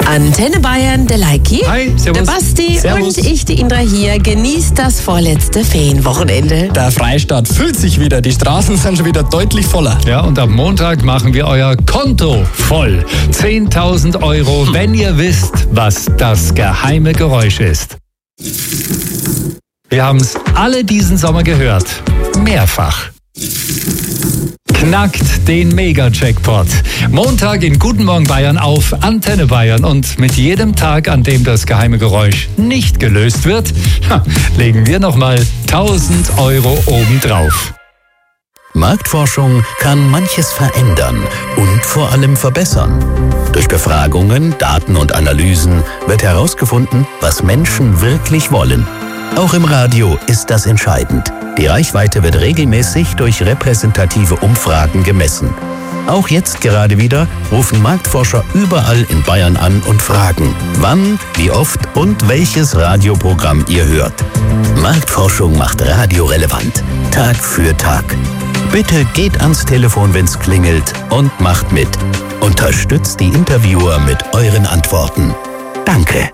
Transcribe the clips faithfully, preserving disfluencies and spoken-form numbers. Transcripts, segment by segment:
Antenne Bayern, der Leiki. Hi, servus. Der Basti Servus. und ich, die Indra hier, genießt das vorletzte Ferienwochenende. Der Freistaat füllt sich wieder, die Straßen sind schon wieder deutlich voller. Ja, und am Montag machen wir euer Konto voll. zehntausend Euro, wenn ihr wisst, was das geheime Geräusch ist. Wir haben es alle diesen Sommer gehört. Mehrfach. Knackt den Mega-Jackpot. Montag in Guten Morgen Bayern auf Antenne Bayern. Und mit jedem Tag, an dem das geheime Geräusch nicht gelöst wird, legen wir nochmal tausend Euro obendrauf. Marktforschung kann manches verändern und vor allem verbessern. Durch Befragungen, Daten und Analysen wird herausgefunden, was Menschen wirklich wollen. Auch im Radio ist das entscheidend. Die Reichweite wird regelmäßig durch repräsentative Umfragen gemessen. Auch jetzt gerade wieder rufen Marktforscher überall in Bayern an und fragen, wann, wie oft und welches Radioprogramm ihr hört. Marktforschung macht Radio relevant, Tag für Tag. Bitte geht ans Telefon, wenn's klingelt, und macht mit. Unterstützt die Interviewer mit euren Antworten. Danke.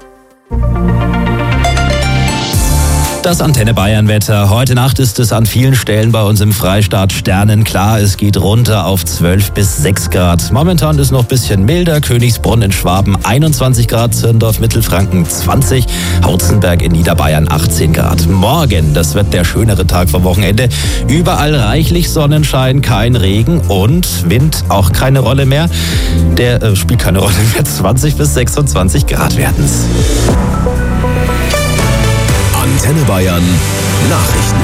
Das Antenne Bayern Wetter. Heute Nacht ist es an vielen Stellen bei uns im Freistaat sternenklar. Es geht runter auf zwölf bis sechs Grad. Momentan ist noch ein bisschen milder. Königsbrunn in Schwaben einundzwanzig Grad, Zirndorf Mittelfranken zwanzig, Hautzenberg in Niederbayern achtzehn Grad. Morgen, das wird der schönere Tag vom Wochenende. Überall reichlich Sonnenschein, kein Regen und Wind auch keine Rolle mehr. Der äh, spielt keine Rolle mehr. zwanzig bis sechsundzwanzig Grad werden's. Antenne Bayern Nachrichten.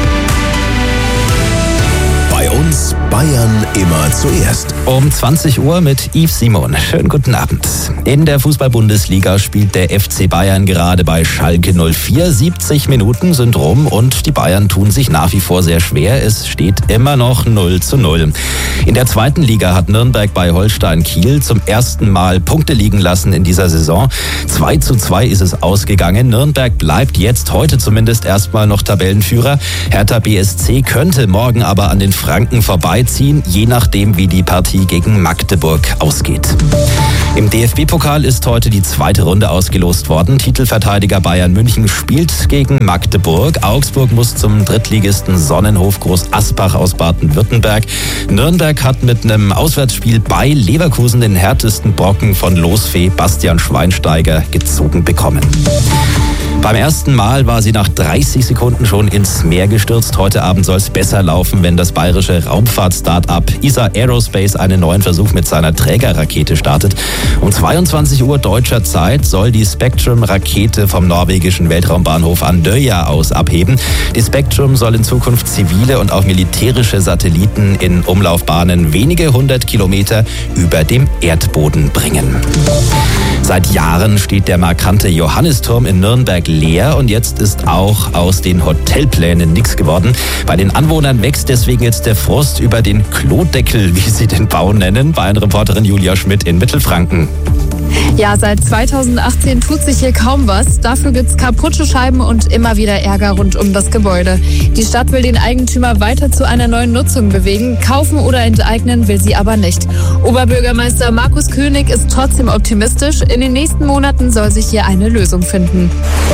Bei uns Bayern immer zuerst. Um zwanzig Uhr mit Yves Simon. Schönen guten Abend. In der Fußball-Bundesliga spielt der F C Bayern gerade bei Schalke null vier. siebzig Minuten sind rum und die Bayern tun sich nach wie vor sehr schwer. Es steht immer noch null zu null. In der zweiten Liga hat Nürnberg bei Holstein Kiel zum ersten Mal Punkte liegen lassen in dieser Saison. zwei zu zwei ist es ausgegangen. Nürnberg bleibt jetzt heute zumindest erstmal noch Tabellenführer. Hertha B S C könnte morgen aber an den Franken vorbeiziehen, je nachdem wie die Partie gegen Magdeburg ausgeht. Im D F B-Pokal ist heute die zweite Runde ausgelost worden. Titelverteidiger Bayern München spielt gegen Magdeburg. Augsburg muss zum Drittligisten Sonnenhof Groß Asbach aus Baden-Württemberg. Nürnberg hat mit einem Auswärtsspiel bei Leverkusen den härtesten Brocken von Losfee Bastian Schweinsteiger gezogen bekommen. Beim ersten Mal war sie nach dreißig Sekunden schon ins Meer gestürzt. Heute Abend soll es besser laufen, wenn das bayerische Raumfahrt-Start-up E S A Aerospace einen neuen Versuch mit seiner Trägerrakete startet. Um zweiundzwanzig Uhr deutscher Zeit soll die Spectrum-Rakete vom norwegischen Weltraumbahnhof Andøya aus abheben. Die Spectrum soll in Zukunft zivile und auch militärische Satelliten in Umlaufbahnen wenige hundert Kilometer über dem Erdboden bringen. Seit Jahren steht der markante Johannisturm in Nürnberg leer und jetzt ist auch aus den Hotelplänen nichts geworden. Bei den Anwohnern wächst deswegen jetzt der Frust über den Klodeckel, wie sie den Bau nennen. Bayern-Reporterin Julia Schmidt in Mittelfranken. Ja, seit zweitausendachtzehn tut sich hier kaum was. Dafür gibt's kaputte Scheiben und immer wieder Ärger rund um das Gebäude. Die Stadt will den Eigentümer weiter zu einer neuen Nutzung bewegen. Kaufen oder enteignen will sie aber nicht. Oberbürgermeister Markus König ist trotzdem optimistisch. In den nächsten Monaten soll sich hier eine Lösung finden.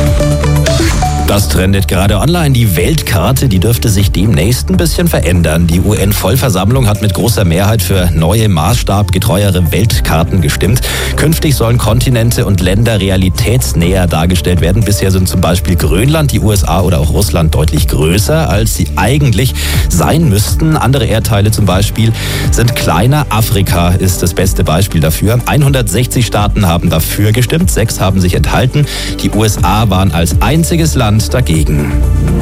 Das trendet gerade online. Die Weltkarte, die dürfte sich demnächst ein bisschen verändern. Die U N-Vollversammlung hat mit großer Mehrheit für neue, maßstabgetreuere Weltkarten gestimmt. Künftig sollen Kontinente und Länder realitätsnäher dargestellt werden. Bisher sind zum Beispiel Grönland, die U S A oder auch Russland deutlich größer, als sie eigentlich sein müssten. Andere Erdteile zum Beispiel sind kleiner. Afrika ist das beste Beispiel dafür. hundertsechzig Staaten haben dafür gestimmt, sechs haben sich enthalten. Die U S A waren als einziges Land dagegen.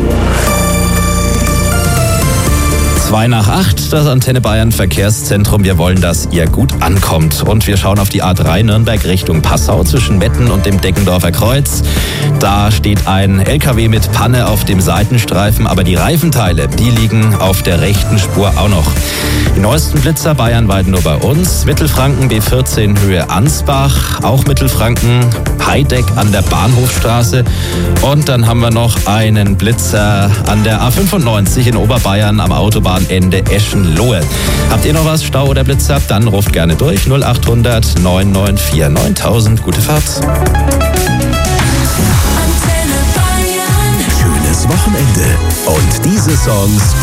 Zwei nach acht, das Antenne Bayern Verkehrszentrum. Wir wollen, dass ihr gut ankommt. Und wir schauen auf die A drei Nürnberg Richtung Passau zwischen Metten und dem Deggendorfer Kreuz. Da steht ein L K W mit Panne auf dem Seitenstreifen, aber die Reifenteile, die liegen auf der rechten Spur auch noch. Die neuesten Blitzer bayernweit nur bei uns. Mittelfranken B vierzehn Höhe Ansbach, auch Mittelfranken. Heideck an der Bahnhofstraße. Und dann haben wir noch einen Blitzer an der A fünfundneunzig in Oberbayern am Autobahnende Eschenlohe. Habt ihr noch was, Stau oder Blitzer? Dann ruft gerne durch null achthundert neun neun vier neuntausend. Gute Fahrt. Schönes Wochenende und diese Songs